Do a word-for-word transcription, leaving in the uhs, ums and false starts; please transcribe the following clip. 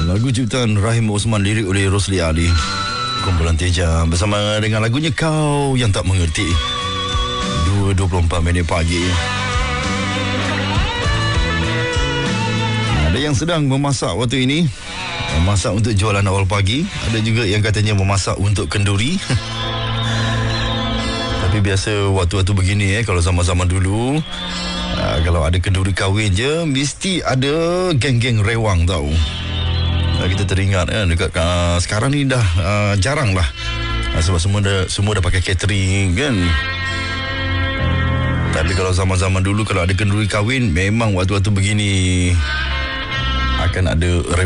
Lagu ciptaan Rahim Osman, lirik oleh Rosli Ali. Kumpulan Teja bersama dengan lagunya Kau Yang Tak Mengerti. dua dua puluh empat minit pagi. Ada yang sedang memasak waktu ini, memasak untuk jualan awal pagi. Ada juga yang katanya memasak untuk kenduri. Tapi biasa waktu-waktu begini eh, kalau zaman-zaman dulu, uh, kalau ada kenduri kahwin je, mesti ada geng-geng rewang tau. Uh, kita teringat eh, dekat uh, sekarang ni dah uh, jarang lah. Uh, sebab semua dah, semua dah pakai catering kan. Tapi kalau zaman-zaman dulu, kalau ada kenduri kahwin, memang waktu-waktu begini akan ada